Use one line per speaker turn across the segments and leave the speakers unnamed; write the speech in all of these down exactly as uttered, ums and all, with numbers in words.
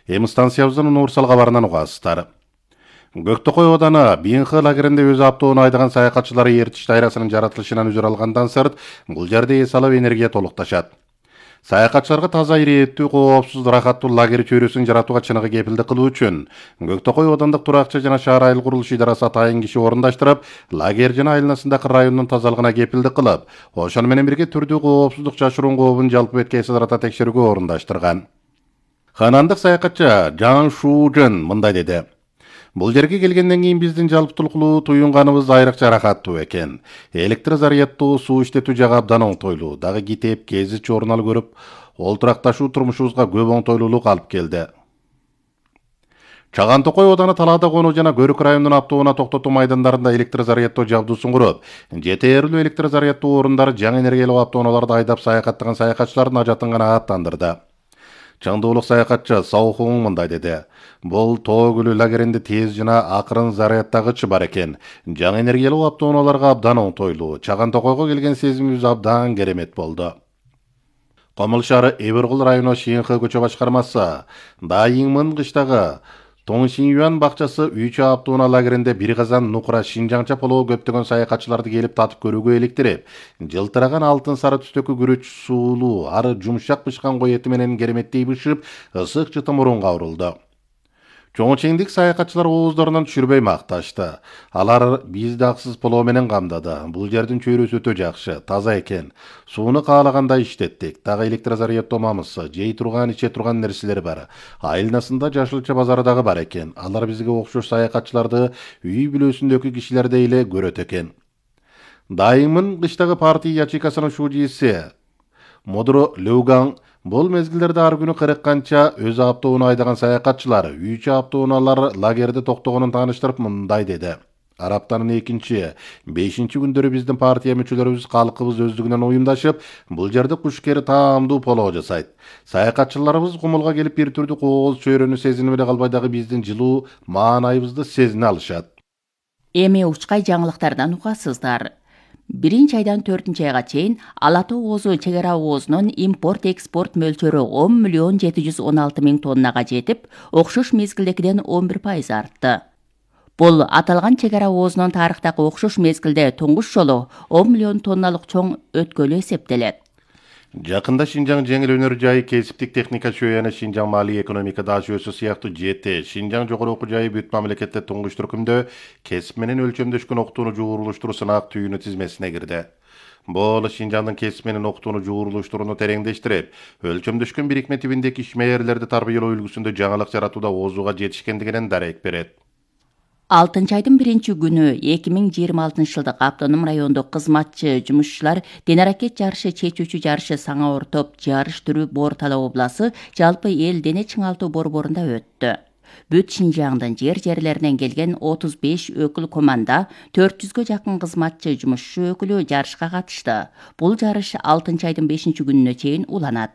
Эми станциябыздын универсал кабарынан угасыздар. Көктөкөй ооданы Бийинхи лагеринде өз аптоуну айдаган саякатчылар эритиш дайрасынын жаратылышынан үзөр алгандан сырт бул жерде эс алып энергия толукташат. Саякатчыларга таза, ирээттүү, коопсуз, рахаттуу лагер чөйрөсүн жаратууга чыныгы кепилдик кылуу үчүн Көктөкөй оодандык туракчы жана шаар айыл курулуш идарасы атайын киши орундаштырып, лагер жана айланасындагы райондун тазалыгына кепилдик кылып, ошону менен бирге түрдүү коопсуздук жашыруун кообун жалпы бетке эседарата текшерүүгө орундаштырган. Ханандык саякатчы Жан Шужен мындай деди: Бул жерге келгенден кийин биздин жалпытуулуктуу туюнганыбыз айрыкча рахаттуу экен. Электр заряддуу, суу иштетүү жагы абдан оңтойлуу. Дагы китеп, кезик журнал көрүп, олтуракташуу турмушубузга көп оңтойлуулук алып келди. Чаган Токой ооданы Талаада конуу жана Көрүк районунун аптоуна токтотуу майдандарында электр заряддоо жабдуусун куруп, жетээрлүү электр заряддоо орундары жаңы энергиялуу аптоуналарды айдап саякаттаган саякатчылардын ажатын гана аттандырды. Чаңдуулук саякатчы Саухун мындай деди: Бул Тоо көлү лагеринде тез жана акырын заряддагычы бар экен. Жаңы энергиялуу аптоуналарга абдан оңтойлуу. Чаган Токойго келген сезимибиз абдан керемет болду. Комул шаары Эбиргул району Шиинхи көчө башкармасы Дайыңмын кыштагы Тоңшинюан бакчасы үч аптоуна лагеринде бир казан нукура Шинжаңча полоо көптөгөн саякатчыларды келип татып көрүүгө эликтирип, жылтыраган алтын сары түстөгү күрөч суулуу, ары жумшак бышкан кой эти менен кереметтей бышып, ысык жыты мурунга урулду. Чоңчеңдик саякатчылар ооздорунан түшүрбөй макташты. Алар бизди аксыз полоо менен камдады. Бул жердин чөйрөсү өтө жакшы, таза экен. Сууну каалагандай иштеттик. Дагы электр заряддоомамызсы, жей турган, иче турган нерселер бар. Айылнасында жашылча базары дагы бар экен. Алар бизге окшош саякатчыларды үй бүлөсүндөгү кишилердей эле көрөт экен. Дайымын кыштагы партия ячейкасынын шужиси Модро Леуган бул мезгилдерде ар күнү кырк канча өз аптоуну айдаган саякатчылар үч аптоуналар лагерде токтогонун тааныштырып мындай деди: Ар аптанын экинчи, бешинчи күндөрү биздин партия мүчөлөрүбүз калкыбыз өздүгүнөн уюмдашып, бул жерде кушкери таамдуу полоо жасайт. Саякатчыларыбыз кумулга келип бир түрдүү кооз чөйрөнү сезинип эле калбай дагы биздин жылуу маанайыбызды сезине алышат.
Эми учкай жаңылыктардан угасыздар. Биринчи айдан төртүнчү айга чейин Ала Тоо оозу чек ара оозунун импорт-экспорт мөлчөрү он миллион жети жүз он алты миң тоннага жетип, окшош мезгилдекиден он бир пайыз артты. Бул аталган чек ара оозунун тарыхтагы окшош мезгилде туңгуч жолу он миллион тонналык чоң өткөлү эсептелет.
Жакында Шинжаң жеңил өнөр жайы, кесиптик техника чөйөне Шинжаң маалий экономика даш өсү сыяктуу жети Шинжаң жогору окуу жайы бүт мамлекетте туңгуч түркүмдө кесип менен өлчөмдөшкөн окутууну жугурулуштуруу сынаак түйүнү тизмесине кирди. Бул Шинжаңдын кесип менен окутууну жугурулуштурууну тереңдештирип, өлчөмдөшкөн бирикме тибиндеги ишмээрлерди тарбиялоо үлгүсүндө жаңылык жаратууда оозууга жетишкендигинен дарек берет.
алтынчы айдын биринчи күнү эки миң жыйырма алтынчы жылдык автоном райондук кызматчы жумушчулар ден аракет жарышы чечүүчү жарышы саңа ортоп жарыш түрү Боор Тала обласы жалпы эл дене чыңалтуу борборунда өттү. Бүт Шинжаңдын жер жерлеринен келген отуз беш өкүл команда, төрт жүзгө жакын кызматчы жумушчу өкүлү жарышка катышты. Бул жарыш алтынчы айдын бешинчи күнүнө чейин уланат.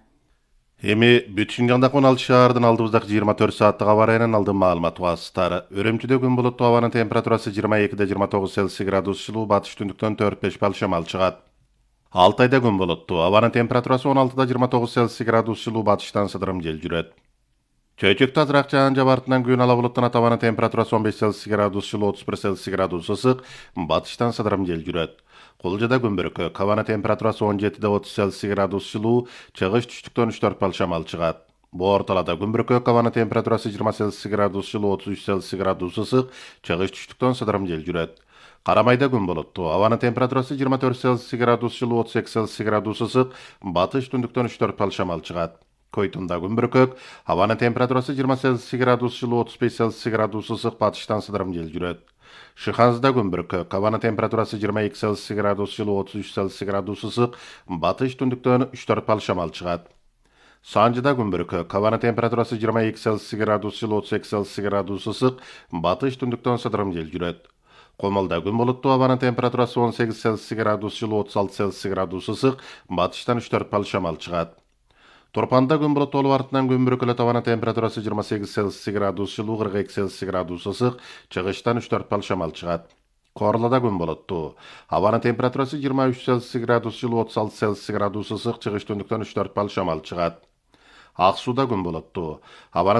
Эми бүт Шинжаңдагы он алты шаардын алдыбыздагы жыйырма төрт сааттык аба ырайынан алдын маалымат угасыздар. Өрөмчүдө күн булуттуу, абанын температурасы жыйырма экиде жыйырма тогуз Цельсий градус жылуу, батыш түндүктөн төрт беш балл шамал чыгат. Алтайда күн булуттуу, абанын температурасы он алтыда жыйырма тогуз Цельсий градус жылуу, батыштан сыдырым жел жүрөт. Чөйчөктө азыраак жаан жаап артынан күн ала булуттанат, абанын температурасы он беш Цельсий градус жылуу, отуз бир Цельсий градус ысык, батыштан сыдырым жел жүрөт. Кулжада күн бүркөк, абанын температурасы он жетиде отуз Цельсий градус жылуу, чыгыш түштүктөн үч төрт балл шамал чыгат. Боор Талаада күн бүркөк, абанын температурасы жыйырма Цельсий градус жылуу, отуз үч Цельсий градус ысык, чыгыш түштүктөн сыдырым жел жүрөт. Карамайда күн булуттуу, абанын температурасы жыйырма төрт Цельсий градус жылуу, отуз эки Цельсий градус ысык, батыш түндүктөн үч төрт балл шамал чыгат. Койтунда күн бүркөк, абанын температурасы жыйырма Цельсий градус жылуу, отуз беш Цельсий градус ысык, батыштан сыдырым жел жүрөт. Шыханзда күн бүркөк, абанын температурасы жыйырма эки Цельсий градус жылуу, отуз үч Цельсий градус ысык, батыш түндүктөн үч төрт балл шамал чыгат. Санжыда күн бүркөк, абанын температурасы жыйырма эки Цельсий градус жылуу, отуз эки Цельсий градус ысык, батыш түндүктөн сыдырым жел жүрөт. Комолда күн булуттуу, абанын температурасы он сегиз Цельсий градус жылуу, отуз алты Цельсий градус ысык, батыштан үч төрт балл шамал чыгат. Турпанда күн булуттуу болуп артынан күн бүркөлөт, абанын температурасы жыйырма сегиз Цельсий градус жылуу, кырк эки Цельсий градус ысык, чыгыштан үч төрт балл шамал чыгат. Корлада күн булуттуу, абанын температурасы жыйырма үч Цельсий градус жылуу, отуз алты Цельсий градус ысык, чыгыш түндүктөн үч төрт балл шамал чыгат. Ак сууда күн булуттуу, абанын